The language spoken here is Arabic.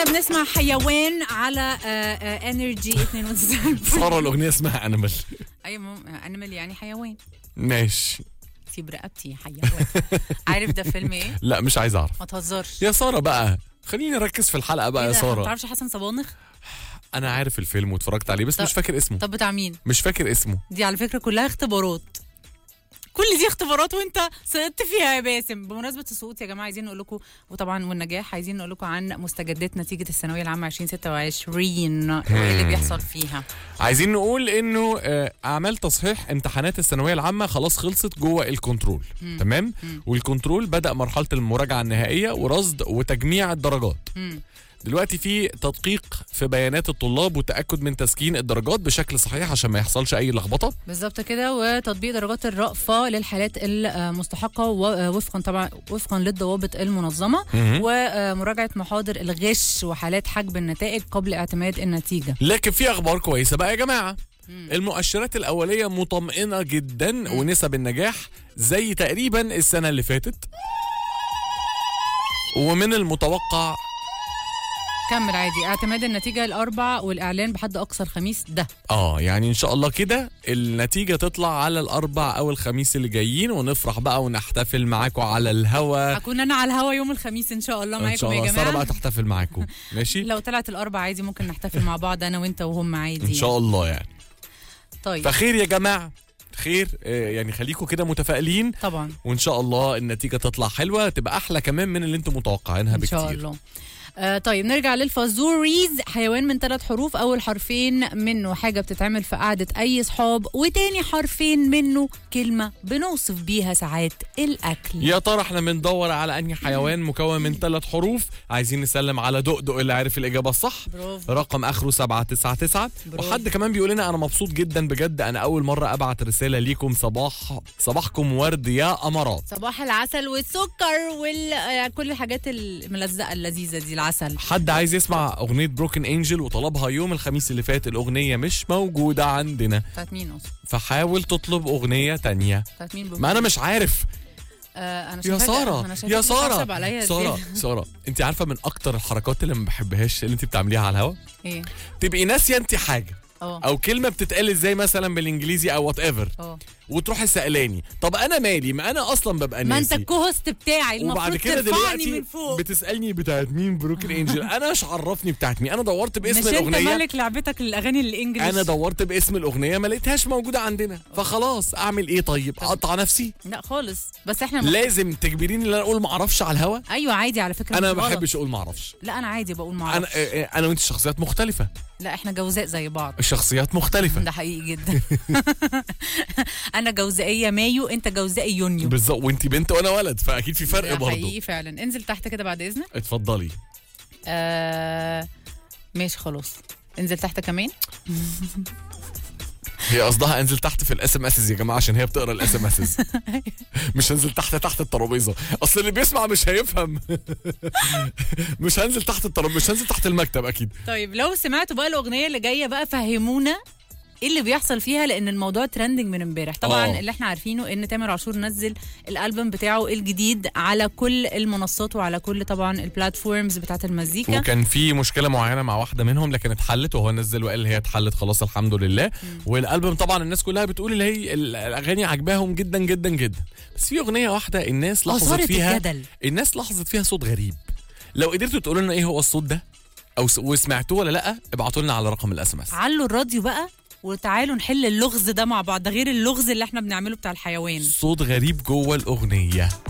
احنا بنسمع حيوان على انرجي 92. سارة الأغنية اسمها أنيمال. ايوه انيمال يعني حيوان. ماشي. سيب رقبتي حيوان. عارف ده فيلم ايه؟ لا مش عايز أعرف. ما تهزرش يا سارة بقى خليني أركز في الحلقة بقى يا سارة. ما تعرفش حسن صبانخ؟ أنا عارف الفيلم واتفرجت عليه بس مش فاكر اسمه. طب بتاع مين؟ مش فاكر اسمه. دي على فكرة كلها اختبارات، كل دي اختبارات وانت سقطت فيها يا باسم. بمناسبة السقوط يا جماعة عايزين نقول لكم، وطبعا والنجاح، عايزين نقول لكم عن مستجدات نتيجة الثانوية العامة 2026 وايه اللي بيحصل فيها. عايزين نقول انه اعمال تصحيح امتحانات الثانوية العامة خلاص خلصت جوه الكنترول. تمام. والكنترول بدأ مرحلة المراجعة النهائية ورصد وتجميع الدرجات. دلوقتي في تدقيق في بيانات الطلاب وتأكد من تسكين الدرجات بشكل صحيح عشان ما يحصلش أي لخبطة. بالظبط كده. وتطبيق درجات الرأفة للحالات المستحقة وفقا للضوابط المنظمة. ومراجعة محاضر الغش وحالات حجب النتائج قبل اعتماد النتيجة. لكن في أخبار كويسة بقى يا جماعة. المؤشرات الأولية مطمئنة جدا ونسب النجاح زي تقريبا السنة اللي فاتت. ومن المتوقع كمل عادي اعتماد النتيجة الأربع والإعلان بحد أقصى الخميس ده. يعني إن شاء الله كده النتيجة تطلع على الأربع أو الخميس اللي جايين ونفرح بقى ونحتفل معاكم على الهوا. هكون أنا على الهوا يوم الخميس إن شاء الله معاكم يا جماعة. سارة بقى تحتفل معاكم. ماشي. لو طلعت الأربع عادي ممكن نحتفل مع بعض أنا وأنت وهم عادي إن شاء الله يعني. طيب فخير يا جماعة، خير يعني خليكم كده متفائلين طبعا، وإن شاء الله النتيجة تطلع حلوة تبقى أحلى كمان من اللي أنتم متوقعينها بكتير إن شاء الله. طيب نرجع للفازوريز. حيوان من 3 حروف، أول حرفين منه حاجة بتتعمل في قعدة أي صحاب، وتاني حرفين منه كلمة بنوصف بيها ساعات الأكل. يا ترى احنا بندور على أنهي حيوان مكون من 3 حروف؟ عايزين نسلم على دقدق اللي عارف الإجابة الصح. برافو. رقم آخره 799. وحد كمان بيقول لنا أنا مبسوط جدا بجد، أنا أول مرة أبعت رسالة ليكم. صباحكم ورد يا أمارات. صباح العسل والسكر وكل الحاجات الملزقة اللذيذة دي، العسل. حد عايز يسمع أغنية بروكن أنجل وطلبها يوم الخميس اللي فات. الأغنية مش موجودة عندنا. بتاعت مين أصلا؟ فحاول تطلب أغنية تانية. بتاعت مين؟ ما أنا مش عارف. أنا يا سارة يا سارة سارة انت عارفة من أكتر الحركات اللي ما بحبهاش اللي انت بتعمليها على الهوا؟ ايه؟ تبقي ناسية انت حاجة او كلمة بتتقال ازاي مثلا بالانجليزي او وات ايفر، وتروحي سألاني. طب انا مالي؟ ما انا اصلا ببقى ناسي. ما انت الكوهوست بتاعي، وبعد كده دلوقتي من فوق بتسألني بتاعت مين بروكن انجل. انا مش عرفني بتاعت مين. انا دورت باسم مش الاغنية. انت مالك لعبتك للاغاني الانجليش. انا دورت باسم الاغنية ما لقيتهاش موجودة عندنا. فخلاص اعمل ايه طيب؟ اقطع نفسي؟ لا خالص. بس احنا لازم تجبريني ان انا اقول ما اعرفش على الهوا. ايوه عادي على فكرة. انا ما بحبش اقول ما اعرفش. لا انا عادي بقول ما اعرفش. انا وانت شخصيات مختلفة. لا احنا جوزاء زي بعض. الشخصيات مختلفة. ده حقيقي جدا. انا جوزائية مايو، انت جوزائي يونيو. بالظبط. وانت بنت وانا ولد، فاكيد في فرق برضه. حقيقي فعلا. انزل تحت كده بعد اذنك. اتفضلي. ماشي خلاص. انزل تحت كمان. هي قصدها انزل تحت في الاس ام اس يا جماعه عشان هي بتقرا الاس ام اس. مش هنزل تحت الترابيزه، اصل اللي بيسمع مش هيفهم. مش هنزل تحت الترابيزه، مش هنزل تحت المكتب اكيد. طيب لو سمعتوا بقى الاغنيه اللي جايه بقى فهمونا ايه اللي بيحصل فيها، لان الموضوع ترندنج من امبارح طبعا. اللي احنا عارفينه ان تامر عاشور نزل الالبوم بتاعه الجديد على كل المنصات وعلى كل طبعا البلاتفورمز بتاعت المزيكا. وكان في مشكله معينه مع واحده منهم لكن اتحلت، وهو نزل وقال هي اتحلت خلاص الحمد لله. والالبوم طبعا الناس كلها بتقول اللي هي الاغاني عجباهم جدا جدا جدا، بس في اغنيه واحده الناس لاحظت فيها الجدل. الناس لاحظت فيها صوت غريب. لو قدرتوا تقولوا لنا ايه هو الصوت ده او وسمعتوه ولا لا، ابعتوا لنا على رقم الاس ام اس. علوا الراديو بقى وتعالوا نحل اللغز ده مع بعض. ده غير اللغز اللي احنا بنعمله بتاع الحيوان. صوت غريب جوه الأغنية.